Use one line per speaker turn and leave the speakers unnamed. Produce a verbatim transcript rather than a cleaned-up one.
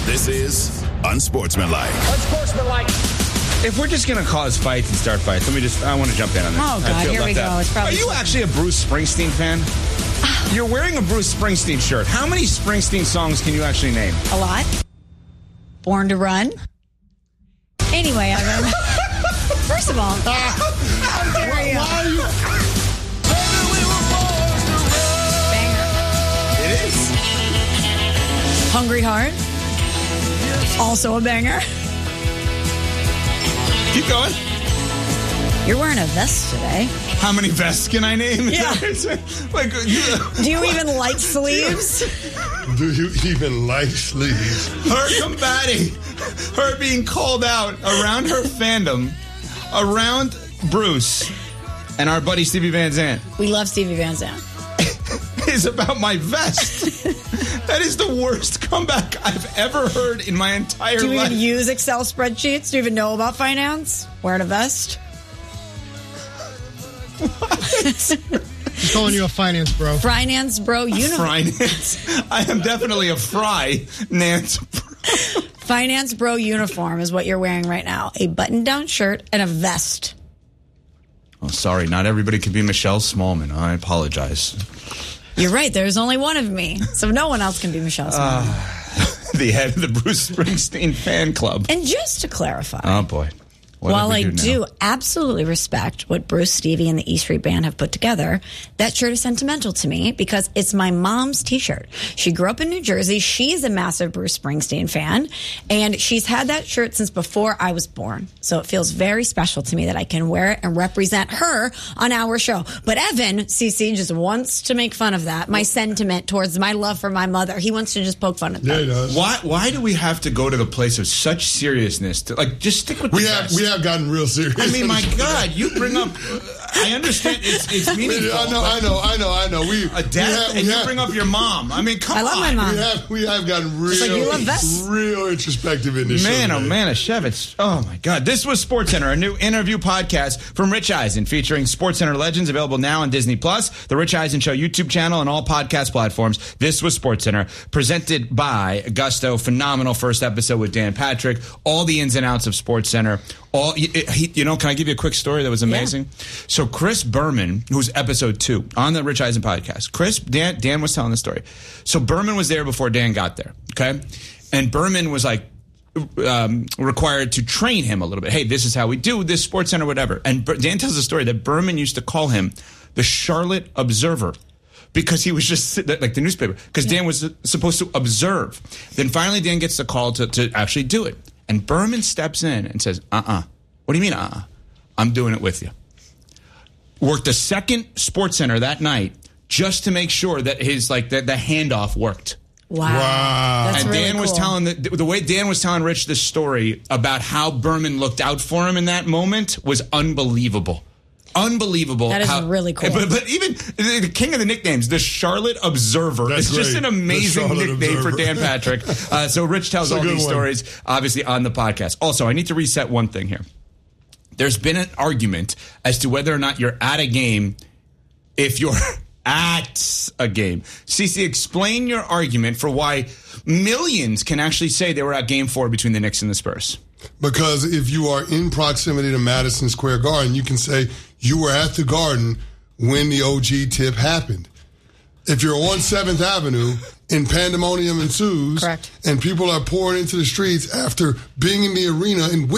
This is Unsportsmanlike.
Unsportsmanlike. If we're just going to cause fights and start fights, let me just, I want to jump in on this.
Oh, God, here we go. It's probably
Are you actually a Bruce Springsteen fan? You're wearing a Bruce Springsteen shirt. How many Springsteen songs can you actually name?
A lot. Born to Run. Anyway, Evan. First of all, how dare you?
Why are you?
Banger.
It is.
Hungry Heart. Also a banger.
Keep going.
You're wearing a vest today.
How many vests can I name?
Yeah.
like, you,
Do you even like sleeves?
Do you even like sleeves?
her combating, her being called out around her fandom, around Bruce, and our buddy Stevie Van Zandt.
We love Stevie Van Zandt.
Is about my vest. That is the worst comeback I've ever heard in my entire
Do you
life.
even use Excel spreadsheets? Do you even know about finance? Wearing a vest?
He's calling you a finance bro.
Finance bro uniform.
Finance. I am definitely a fry, Nance.
Finance bro uniform is what you're wearing right now. A button-down shirt and a vest.
Oh, sorry. Not everybody can be Michelle Smallman. I apologize.
You're right. There's only one of me. So no one else can be Michelle Smallman.
Uh, the head of the Bruce Springsteen fan club.
And just to clarify.
Oh, boy. What
While
did
I
we do,
do
now?
absolutely respect what Bruce, Stevie, and the E Street Band have put together, that shirt is sentimental to me because it's my mom's T-shirt. She grew up in New Jersey. She's a massive Bruce Springsteen fan, and she's had that shirt since before I was born. So it feels very special to me that I can wear it and represent her on our show. But Evan, C C, just wants to make fun of that, my sentiment towards my love for my mother. He wants to just poke fun at that.
Yeah, he does.
Why, why do we have to go to the place of such seriousness? To, like, just stick with
We
the
have
best.
we have gotten real serious.
I mean, my God, you bring up. Uh, I understand it's it's meaningful.
I know, I know, I know, I know. We
A death,
we have,
and
we
you
have,
bring up your mom. I mean, come
I
on.
love my mom.
We have we have gotten real,
like you love vests.
real introspective in this
Man,
show.
oh man, a Shevitz. Oh my God. This was SportsCenter, a new interview podcast from Rich Eisen featuring SportsCenter legends, available now on Disney Plus, the Rich Eisen Show YouTube channel, and all podcast platforms. This was SportsCenter, presented by Gusto. Phenomenal first episode with Dan Patrick. All the ins and outs of SportsCenter. All he, you know, can I give you a quick story that was amazing? Yeah. So Chris Berman, who's episode two on the Rich Eisen podcast, Chris Dan Dan was telling the story. So Berman was there before Dan got there. Okay, and Berman was like. Um, required to train him a little bit. Hey, this is how we do this, SportsCenter, whatever. And Ber- Dan tells the story that Berman used to call him the Charlotte Observer because he was just sitting, like the newspaper, because Dan was supposed to observe. Then finally Dan gets the call to, to actually do it. And Berman steps in and says, uh-uh. What do you mean, uh-uh? I'm doing it with you. Worked the second SportsCenter that night just to make sure that his, like, the, the handoff worked.
Wow.
Wow.
That's
And
really
Dan
cool.
was telling the, the way Dan was telling Rich this story about how Berman looked out for him in that moment was unbelievable. Unbelievable.
That is
how,
really cool.
But, but even the king of the nicknames, the Charlotte Observer,
That's
is just
great.
an amazing
The
nickname
Charlotte
for
Observer.
Dan Patrick. Uh, so Rich tells
It's a
all
good
these
one.
stories, obviously, on the podcast. Also, I need to reset one thing here. There's been an argument as to whether or not you're at a game if you're at a game. Cece, explain your argument for why millions can actually say they were at game four between the Knicks and the Spurs.
Because if you are in proximity to Madison Square Garden, you can say you were at the Garden when the O G tip happened. If you're on seventh Avenue and pandemonium ensues,
Correct.
and people are pouring into the streets after being in the arena and